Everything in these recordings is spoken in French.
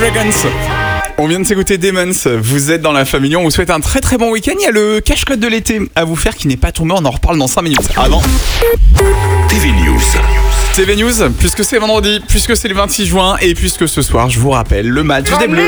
Dragons. On vient de s'écouter Demons, vous êtes dans la famille, on vous souhaite un très très bon week-end. Il y a le cache-code de l'été à vous faire qui n'est pas tombé, on en reparle dans 5 minutes. Avant TV News. TV News, puisque c'est vendredi, puisque c'est le 26 juin et puisque ce soir, je vous rappelle, le match des Bleus.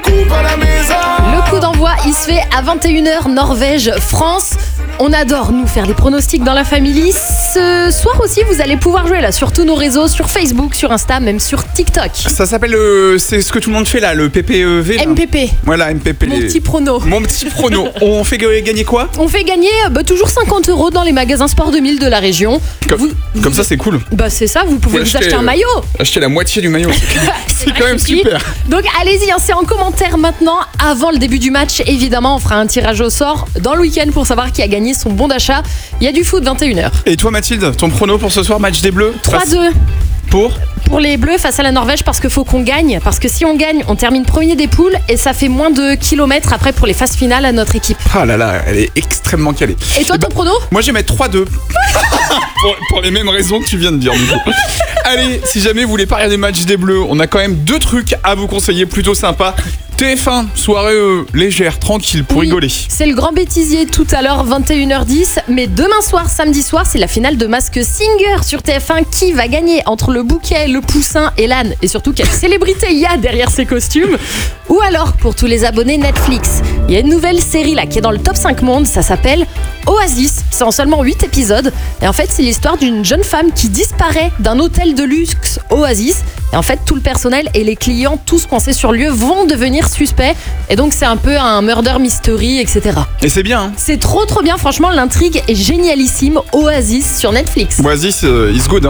Le coup d'envoi, il se fait à 21h, Norvège-France. On adore, nous, faire les pronostics dans la famille. Ce soir aussi, vous allez pouvoir jouer là sur tous nos réseaux, sur Facebook, sur Insta, même sur TikTok. Ça s'appelle, c'est ce que tout le monde fait là, le PPV. Là. MPP. Voilà, MPP. Mon petit prono. Mon petit prono. On fait gagner quoi? On fait gagner toujours 50 € dans les magasins Sport 2000 de la région. Comme ça, c'est cool. Bah c'est ça, vous pouvez vous acheter un maillot. Acheter la moitié du maillot. C'est quand même super. Donc allez-y, c'est en commentaire maintenant. Avant le début du match, évidemment, on fera un tirage au sort dans le week-end pour savoir qui a gagné son bon d'achat. Il y a du foot 21h. Et toi Mathilde, ton prono pour ce soir, match des Bleus? 3-2. Pour les Bleus face à la Norvège, parce qu'il faut qu'on gagne. Parce que si on gagne, on termine premier des poules et ça fait moins de kilomètres après pour les phases finales à notre équipe. Ah là là, elle est extrêmement calée. Et toi, ton prono? Moi, je vais mettre 3-2. pour les mêmes raisons que tu viens de dire, du coup. Allez, si jamais vous voulez pas regarder le match des Bleus, on a quand même 2 trucs à vous conseiller plutôt sympas. TF1, soirée légère, tranquille, pour rigoler. C'est le grand bêtisier tout à l'heure, 21h10. Mais demain soir, samedi soir, c'est la finale de Mask Singer sur TF1. Qui va gagner entre le bouquet, le poussin et l'âne? Et surtout, quelle célébrité il y a derrière ces costumes? Ou alors, pour tous les abonnés Netflix, il y a une nouvelle série là qui est dans le top 5 monde. Ça s'appelle Oasis. C'est en seulement 8 épisodes. Et en fait, c'est l'histoire d'une jeune femme qui disparaît d'un hôtel de luxe Oasis. Et en fait, tout le personnel et les clients, tous coincés sur lieu, vont devenir suspects. Et donc, c'est un peu un murder mystery, etc. Et c'est bien. Hein. C'est trop bien. Franchement, l'intrigue est génialissime. Oasis sur Netflix. Oasis is good. Hein.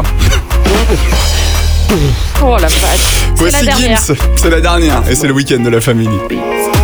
Oh la vache. C'est Voici la dernière. Gims, c'est la dernière. Et c'est le week-end de la famille.